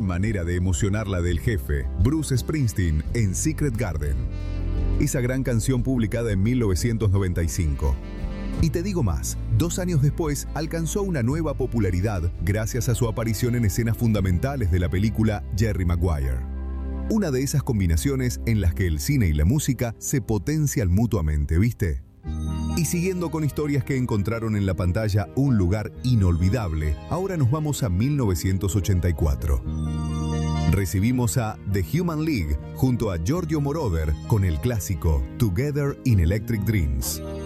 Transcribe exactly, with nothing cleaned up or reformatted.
manera de emocionar la del jefe, Bruce Springsteen, en Secret Garden. Esa gran canción publicada en mil novecientos noventa y cinco. Y te digo más, dos años después alcanzó una nueva popularidad gracias a su aparición en escenas fundamentales de la película Jerry Maguire. Una de esas combinaciones en las que el cine y la música se potencian mutuamente, ¿viste? Y siguiendo con historias que encontraron en la pantalla un lugar inolvidable, ahora nos vamos a mil novecientos ochenta y cuatro. Recibimos a The Human League junto a Giorgio Moroder con el clásico Together in Electric Dreams.